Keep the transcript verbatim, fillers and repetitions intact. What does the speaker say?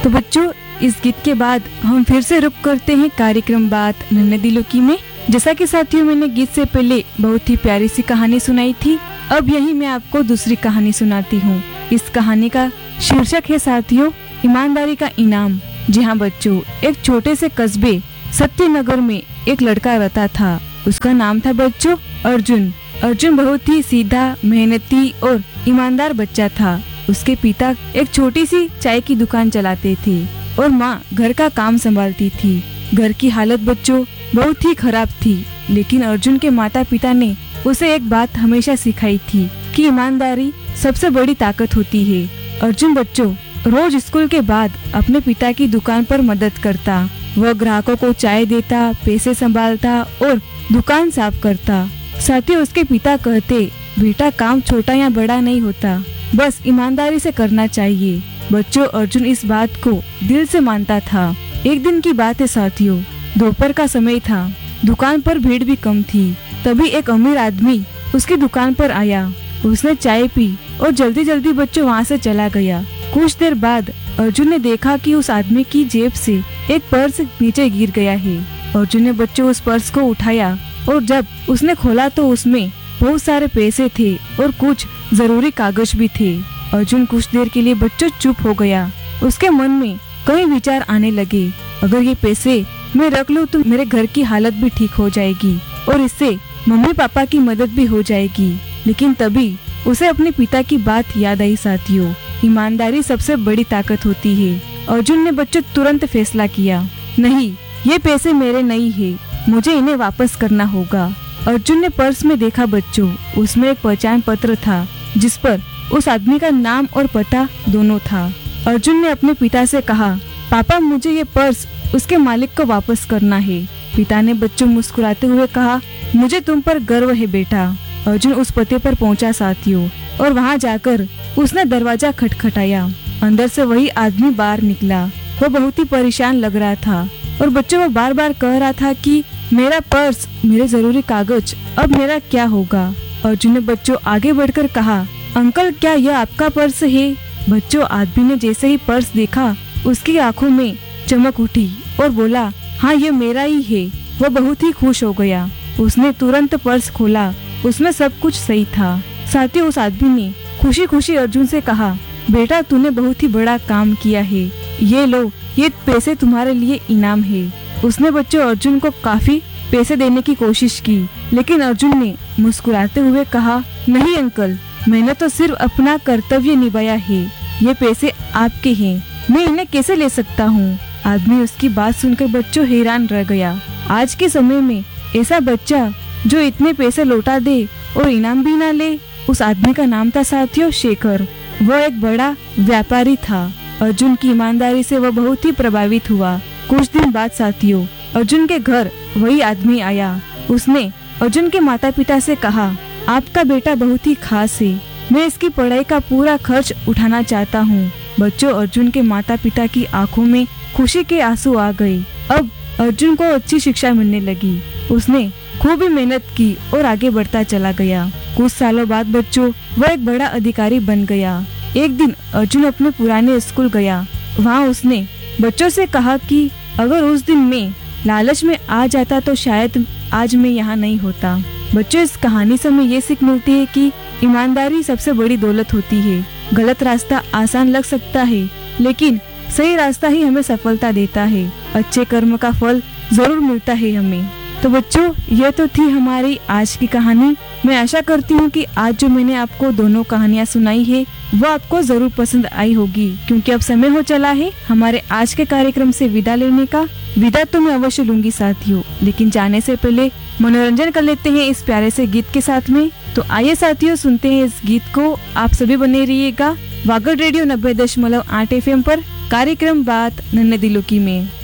तो बच्चों, इस गीत के बाद हम फिर से रुक करते हैं कार्यक्रम बात नन्हे दिलों की में। जैसा कि साथियों, मैंने गीत से पहले बहुत ही प्यारी सी कहानी सुनाई थी। अब यही मैं आपको दूसरी कहानी सुनाती हूँ। इस कहानी का शीर्षक है साथियों, ईमानदारी का इनाम। जी हाँ बच्चों, एक छोटे से कस्बे सत्यनगर में एक लड़का रहता था। उसका नाम था बच्चों अर्जुन। अर्जुन बहुत ही सीधा, मेहनती और ईमानदार बच्चा था। उसके पिता एक छोटी सी चाय की दुकान चलाते थे और माँ घर का काम संभालती थी। घर की हालत बच्चों बहुत ही खराब थी, लेकिन अर्जुन के माता पिता ने उसे एक बात हमेशा सिखाई थी कि ईमानदारी सबसे बड़ी ताकत होती है। अर्जुन बच्चों रोज स्कूल के बाद अपने पिता की दुकान पर मदद करता। वह ग्राहकों को चाय देता, पैसे संभालता और दुकान साफ करता। साथ ही उसके पिता कहते, बेटा काम छोटा या बड़ा नहीं होता, बस ईमानदारी से करना चाहिए। बच्चों अर्जुन इस बात को दिल से मानता था। एक दिन की बात है साथियों, दोपहर का समय था। दुकान पर भीड़ भी कम थी। तभी एक अमीर आदमी उसकी दुकान पर आया। उसने चाय पी और जल्दी जल्दी बच्चों वहाँ से चला गया। कुछ देर बाद अर्जुन ने देखा कि उस आदमी की जेब से एक पर्स नीचे गिर गया है। अर्जुन ने बच्चों उस पर्स को उठाया और जब उसने खोला तो उसमें बहुत सारे पैसे थे और कुछ जरूरी कागज भी थे। अर्जुन कुछ देर के लिए बच्चों चुप हो गया। उसके मन में कई विचार आने लगे। अगर ये पैसे मैं रख लूं तो मेरे घर की हालत भी ठीक हो जाएगी और इससे मम्मी पापा की मदद भी हो जाएगी। लेकिन तभी उसे अपने पिता की बात याद आई साथियों, ईमानदारी सबसे बड़ी ताकत होती है। अर्जुन ने बच्चों तुरंत फैसला किया, नहीं ये पैसे मेरे नहीं है, मुझे इन्हें वापस करना होगा। अर्जुन ने पर्स में देखा बच्चों, उसमें एक पहचान पत्र था जिस पर उस आदमी का नाम और पता दोनों था। अर्जुन ने अपने पिता से कहा, पापा मुझे ये पर्स उसके मालिक को वापस करना है। पिता ने बच्चों मुस्कुराते हुए कहा, मुझे तुम पर गर्व है बेटा। अर्जुन उस पते पर पहुंचा साथियों और वहां जाकर उसने दरवाजा खटखटाया। अंदर से वही आदमी बाहर निकला। वो बहुत ही परेशान लग रहा था और बच्चों वो बार बार कह रहा था कि मेरा पर्स, मेरे जरूरी कागज, अब मेरा क्या होगा। अर्जुन ने बच्चों आगे बढ़कर कहा, अंकल क्या यह आपका पर्स है? बच्चों आदमी ने जैसे ही पर्स देखा उसकी आंखों में चमक उठी और बोला, हाँ ये मेरा ही है। वो बहुत ही खुश हो गया। उसने तुरंत पर्स खोला, उसमें सब कुछ सही था। साथ ही उस आदमी ने खुशी खुशी अर्जुन से कहा, बेटा तूने बहुत ही बड़ा काम किया है, ये लो ये पैसे तुम्हारे लिए इनाम है। उसने बच्चों अर्जुन को काफी पैसे देने की कोशिश की, लेकिन अर्जुन ने मुस्कुराते हुए कहा, नहीं अंकल, मैंने तो सिर्फ अपना कर्तव्य निभाया है, ये पैसे आपके हैं, मैं इन्हें कैसे ले सकता हूँ। आदमी उसकी बात सुनकर बच्चों हैरान रह गया। आज के समय में ऐसा बच्चा जो इतने पैसे लौटा दे और इनाम भी ना ले। उस आदमी का नाम था साथियों शेखर। वह एक बड़ा व्यापारी था। अर्जुन की ईमानदारी से वह बहुत ही प्रभावित हुआ। कुछ दिन बाद साथियों अर्जुन के घर वही आदमी आया। उसने अर्जुन के माता पिता से कहा, आपका बेटा बहुत ही खास है, मैं इसकी पढ़ाई का पूरा खर्च उठाना चाहता हूँ। बच्चों अर्जुन के माता पिता की आंखों में खुशी के आंसू आ गए। अब अर्जुन को अच्छी शिक्षा मिलने लगी। उसने खूब ही मेहनत की और आगे बढ़ता चला गया। कुछ सालों बाद बच्चों वह एक बड़ा अधिकारी बन गया। एक दिन अर्जुन अपने पुराने स्कूल गया। वहाँ उसने बच्चों से कहा कि अगर उस दिन मैं लालच में आ जाता तो शायद आज मैं यहाँ नहीं होता। बच्चों इस कहानी से हमें ये सीख मिलती है कि ईमानदारी सबसे बड़ी दौलत होती है। गलत रास्ता आसान लग सकता है, लेकिन सही रास्ता ही हमें सफलता देता है। अच्छे कर्म का फल जरूर मिलता है हमें। तो बच्चों ये तो थी हमारी आज की कहानी। मैं आशा करती हूँ कि आज जो मैंने आपको दोनों कहानियाँ सुनाई है वो आपको जरूर पसंद आई होगी, क्योंकि अब समय हो चला है हमारे आज के कार्यक्रम से विदा लेने का। विदा तो मैं अवश्य लूंगी साथियों, लेकिन जाने से पहले मनोरंजन कर लेते हैं इस प्यारे से गीत के साथ में। तो आइए साथियों सुनते हैं इस गीत को। आप सभी बने रहिएगा वागड़ रेडियो नब्बे दशमलव आठ एफ एम पर कार्यक्रम बात नन्हे दिलों की में।